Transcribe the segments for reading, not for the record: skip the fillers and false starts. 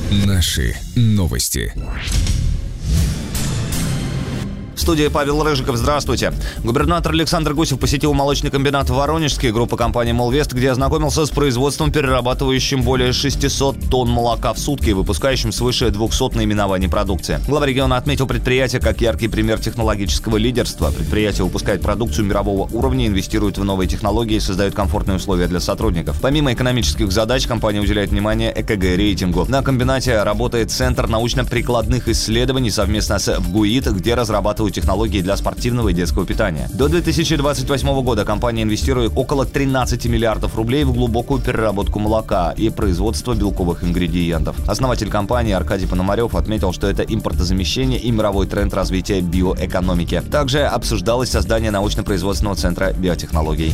Наши новости. В студии Павел Рыжиков. Здравствуйте. Губернатор Александр Гусев посетил молочный комбинат Воронежский группы компании «Молвест», где ознакомился с производством, перерабатывающим более 600 тонн молока в сутки и выпускающим свыше 200 наименований продукции. Глава региона отметил предприятие как яркий пример технологического лидерства. Предприятие выпускает продукцию мирового уровня, инвестирует в новые технологии и создает комфортные условия для сотрудников. Помимо экономических задач, компания уделяет внимание ЭКГ-рейтингу. На комбинате работает Центр научно-прикладных исследований совместно с ВГУИТ, где разрабатывают технологии для спортивного и детского питания. До 2028 года компания инвестирует около 13 миллиардов рублей в глубокую переработку молока и производство белковых ингредиентов. Основатель компании Аркадий Пономарев отметил, что это импортозамещение и мировой тренд развития биоэкономики. Также обсуждалось создание научно-производственного центра биотехнологий.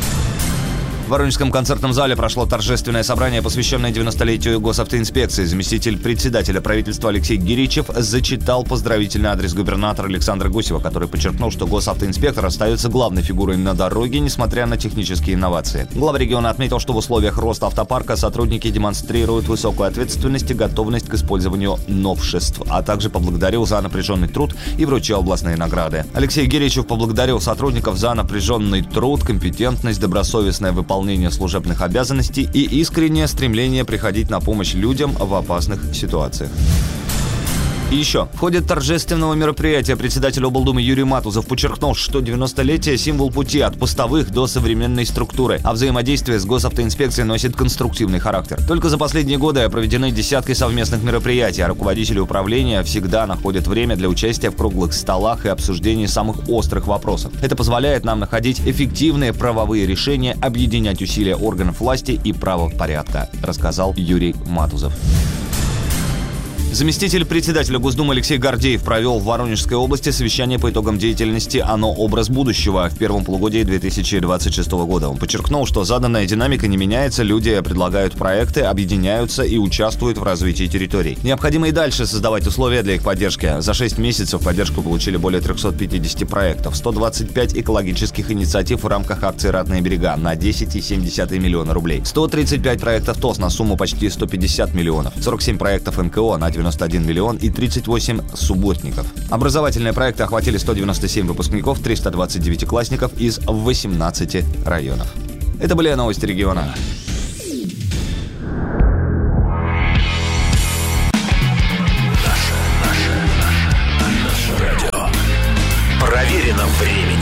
В Воронежском концертном зале прошло торжественное собрание, посвященное 90-летию госавтоинспекции. Заместитель председателя правительства Алексей Гиричев зачитал поздравительный адрес губернатора Александра Гусева, который подчеркнул, что госавтоинспектор остается главной фигурой на дороге, несмотря на технические инновации. Глава региона отметил, что в условиях роста автопарка сотрудники демонстрируют высокую ответственность и готовность к использованию новшеств, а также поблагодарил за напряженный труд и вручил областные награды. Алексей Гиричев поблагодарил сотрудников за напряженный труд, компетентность, добросовестное выполнение служебных обязанностей и искреннее стремление приходить на помощь людям в опасных ситуациях. И еще, в ходе торжественного мероприятия председатель облдумы Юрий Матузов подчеркнул, что 90-летие – символ пути от постовых до современной структуры, а взаимодействие с госавтоинспекцией носит конструктивный характер. Только за последние годы проведены десятки совместных мероприятий, а руководители управления всегда находят время для участия в круглых столах и обсуждения самых острых вопросов. Это позволяет нам находить эффективные правовые решения, объединять усилия органов власти и правопорядка, рассказал Юрий Матузов. Заместитель председателя Госдумы Алексей Гордеев провел в Воронежской области совещание по итогам деятельности «Оно. Образ будущего» в первом полугодии 2026 года. Он подчеркнул, что заданная динамика не меняется, люди предлагают проекты, объединяются и участвуют в развитии территорий. Необходимо и дальше создавать условия для их поддержки. За 6 месяцев поддержку получили более 350 проектов, 125 экологических инициатив в рамках акции «Ратные берега» на 10,7 миллиона рублей, 135 проектов ТОС на сумму почти 150 миллионов, 47 проектов НКО на 91 миллион и 38 субботников. Образовательные проекты охватили 197 выпускников, 329 классников из 18 районов. Это были новости региона.